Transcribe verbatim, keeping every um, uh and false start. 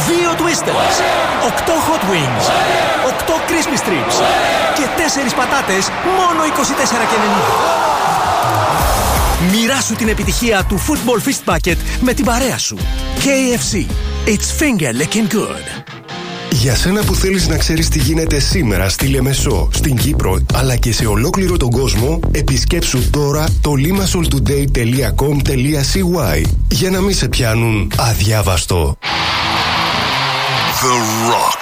δύο Twisters, οκτώ Hot Wings, οκτώ Crispy Strips και τέσσερις πατάτες μόνο είκοσι τέσσερα και ενενήντα. Μοιράσου την επιτυχία του Football Fist Bucket με την παρέα σου. κέι εφ σι. It's finger licking good. Για σένα που θέλεις να ξέρεις τι γίνεται σήμερα στη Λεμεσό, στην Κύπρο, αλλά και σε ολόκληρο τον κόσμο, επισκέψου τώρα το limassoltoday τελεία com τελεία σι γουάι για να μην σε πιάνουν αδιάβαστο. The Rock.